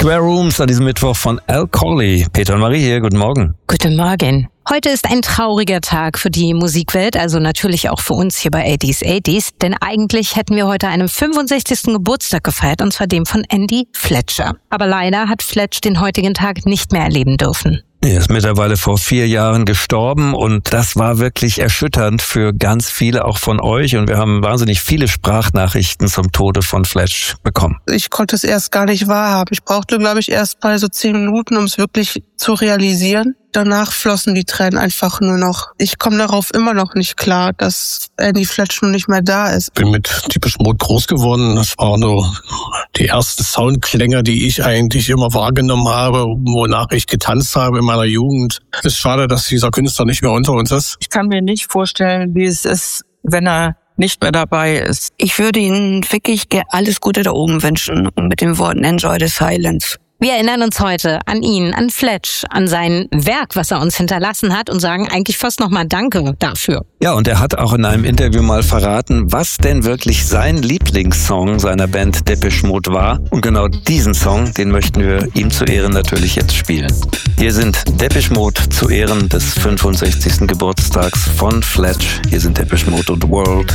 Square Rooms an diesem Mittwoch von Al Corley. Peter und Marie hier, guten Morgen. Guten Morgen. Heute ist ein trauriger Tag für die Musikwelt, also natürlich auch für uns hier bei 80s, denn eigentlich hätten wir heute einen 65. Geburtstag gefeiert, und zwar dem von Andy Fletcher. Aber leider hat Fletch den heutigen Tag nicht mehr erleben dürfen. Er ist mittlerweile vor 4 Jahren gestorben und das war wirklich erschütternd für ganz viele, auch von euch. Und wir haben wahnsinnig viele Sprachnachrichten zum Tode von Fletch bekommen. Ich konnte es erst gar nicht wahrhaben. Ich brauchte, glaube ich, erst mal so 10 Minuten, um es wirklich zu realisieren. Danach flossen die Tränen einfach nur noch. Ich komme darauf immer noch nicht klar, dass Andy Fletch nun nicht mehr da ist. Bin mit Depeche Mode groß geworden. Das waren so die ersten Soundklänge, die ich eigentlich immer wahrgenommen habe, wonach ich getanzt habe in meiner Jugend. Es ist schade, dass dieser Künstler nicht mehr unter uns ist. Ich kann mir nicht vorstellen, wie es ist, wenn er nicht mehr dabei ist. Ich würde Ihnen wirklich alles Gute da oben wünschen und mit den Worten Enjoy the Silence. Wir erinnern uns heute an ihn, an Fletch, an sein Werk, was er uns hinterlassen hat, und sagen eigentlich fast nochmal Danke dafür. Ja, und er hat auch in einem Interview mal verraten, was denn wirklich sein Lieblingssong seiner Band Depeche Mode war. Und genau diesen Song, den möchten wir ihm zu Ehren natürlich jetzt spielen. Hier sind Depeche Mode zu Ehren des 65. Geburtstags von Fletch. Hier sind Depeche Mode und World